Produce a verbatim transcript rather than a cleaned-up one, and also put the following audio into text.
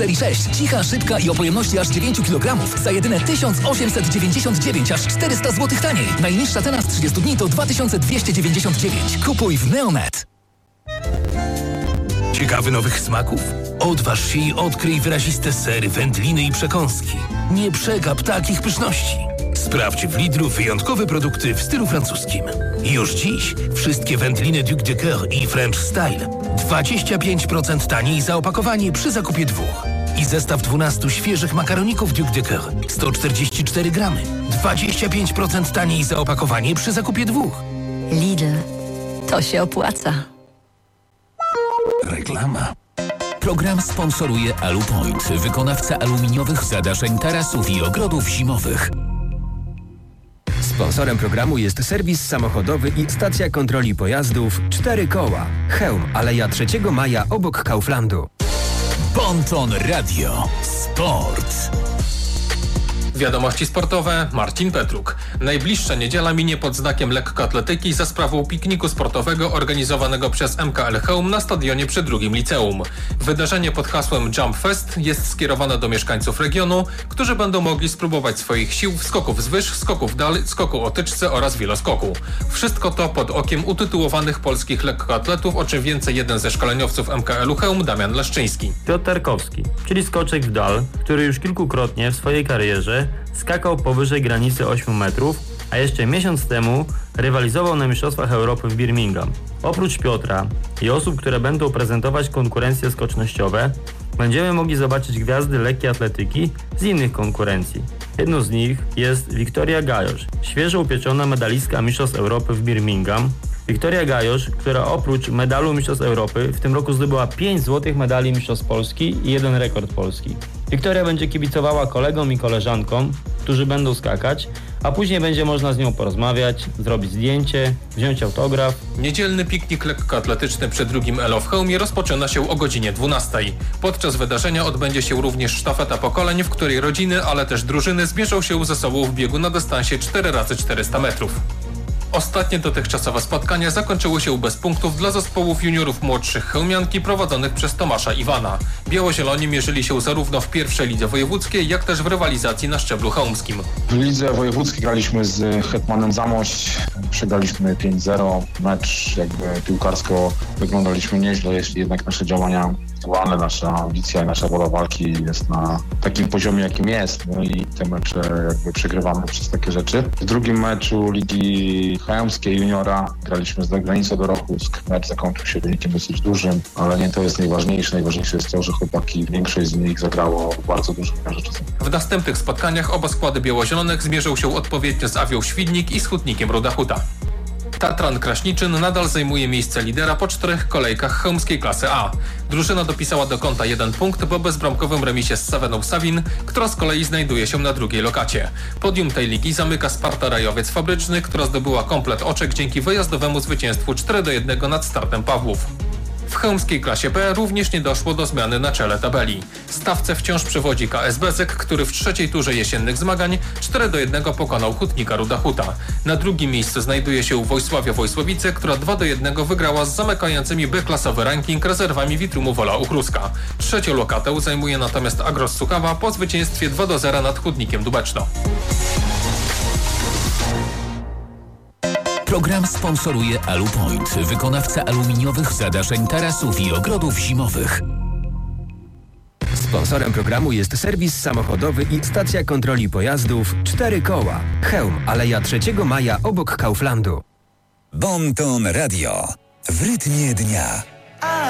cztery sześć. Cicha, szybka i o pojemności aż dziewięć kilogramów za jedyne tysiąc osiemset dziewięćdziesiąt dziewięć, aż czterysta złotych taniej. Najniższa cena z trzydziestu dni to dwa tysiące dwieście dziewięćdziesiąt dziewięć. Kupuj w Neonet. Ciekawy nowych smaków? Odważ się i odkryj wyraziste sery, wędliny i przekąski. Nie przegap takich pyszności. Sprawdź w Lidlu wyjątkowe produkty w stylu francuskim. Już dziś wszystkie wędliny Duc de Coeur i French Style dwadzieścia pięć procent taniej za opakowanie przy zakupie dwóch. I zestaw dwunastu świeżych makaroników Duc de Coeur sto czterdzieści cztery gramy. dwadzieścia pięć procent taniej za opakowanie przy zakupie dwóch. Lidl. To się opłaca. Reklama. Program sponsoruje Alupoint, wykonawca aluminiowych zadaszeń, tarasów i ogrodów zimowych. Sponsorem programu jest serwis samochodowy i stacja kontroli pojazdów cztery koła. Chełm, Aleja trzeciego maja obok Kauflandu. Bonton Radio. Sport. Wiadomości sportowe, Marcin Petruk. Najbliższa niedziela minie pod znakiem lekkoatletyki za sprawą pikniku sportowego organizowanego przez M K L Chełm na stadionie przy drugim liceum. Wydarzenie pod hasłem Jump Fest jest skierowane do mieszkańców regionu, którzy będą mogli spróbować swoich sił w skoków z wyż, skoków dal, skoku o tyczce oraz wieloskoku. Wszystko to pod okiem utytułowanych polskich lekkoatletów, o czym więcej jeden ze szkoleniowców M K L Chełm, Damian Leszczyński. Piotr Tarkowski, czyli skoczek w dal, który już kilkukrotnie w swojej karierze skakał powyżej granicy ośmiu metrów, a jeszcze miesiąc temu rywalizował na Mistrzostwach Europy w Birmingham. Oprócz Piotra i osób, które będą prezentować konkurencje skocznościowe, będziemy mogli zobaczyć gwiazdy lekkiej atletyki z innych konkurencji. Jedną z nich jest Wiktoria Gajosz, świeżo upieczona medalistka Mistrzostw Europy w Birmingham. Wiktoria Gajosz, która oprócz medalu Mistrzostw Europy w tym roku zdobyła pięć złotych medali Mistrzostw Polski i jeden rekord polski. Wiktoria będzie kibicowała kolegom i koleżankom, którzy będą skakać, a później będzie można z nią porozmawiać, zrobić zdjęcie, wziąć autograf. Niedzielny piknik lekkoatletyczny przy drugim Elo w Chełmie rozpoczyna się o godzinie dwunastej. Podczas wydarzenia odbędzie się również sztafeta pokoleń, w której rodziny, ale też drużyny zmierzą się ze sobą w biegu na dystansie cztery razy czterysta metrów. Ostatnie dotychczasowe spotkania zakończyły się bez punktów dla zespołów juniorów młodszych chełmianki prowadzonych przez Tomasza Iwana. Biało-zieloni mierzyli się zarówno w pierwszej lidze wojewódzkiej, jak też w rywalizacji na szczeblu chełmskim. W lidze wojewódzkiej graliśmy z Hetmanem Zamość, przegraliśmy pięć zero. Mecz jakby piłkarsko wyglądaliśmy nieźle, jeśli jednak nasze działania, ale nasza ambicja i nasza wola walki jest na takim poziomie, jakim jest. No i te mecze jakby przegrywamy przez takie rzeczy. W drugim meczu Ligi Chełmskiej juniora graliśmy z Leggranicą do Rochusk. Mecz zakończył się wynikiem dosyć dużym, ale nie to jest najważniejsze. Najważniejsze jest to, że chłopaki, większość z nich zagrało bardzo dużo rzeczy. W następnych spotkaniach oba składy biało-zielonych zmierzą się odpowiednio z Awią Świdnik i z Hutnikiem Ruda Huta. Tatran Kraśniczyn nadal zajmuje miejsce lidera po czterech kolejkach chełmskiej klasy A. Drużyna dopisała do konta jeden punkt po bezbramkowym remisie z Saweną Sawin, która z kolei znajduje się na drugiej lokacie. Podium tej ligi zamyka Sparta Rajowiec Fabryczny, która zdobyła komplet oczek dzięki wyjazdowemu zwycięstwu cztery do jednego nad Startem Pawłów. W chełmskiej klasie B również nie doszło do zmiany na czele tabeli. Stawce wciąż przewodzi K S Bezyk, który w trzeciej turze jesiennych zmagań cztery do jednego pokonał Hutnika Ruda Huta. Na drugim miejscu znajduje się Wojsławia Wojsławice, która dwa do jednego wygrała z zamykającymi B-klasowy ranking rezerwami Witrumu Wola Uchruska. Trzecią lokatę zajmuje natomiast Agros Suchawa po zwycięstwie dwa do zera nad Hutnikiem Dubeczno. Program sponsoruje Alupoint, wykonawca aluminiowych zadaszeń, tarasów i ogrodów zimowych. Sponsorem programu jest serwis samochodowy i stacja kontroli pojazdów cztery koła. Chełm, Aleja trzeciego maja obok Kauflandu. Bonton Radio. W rytmie dnia.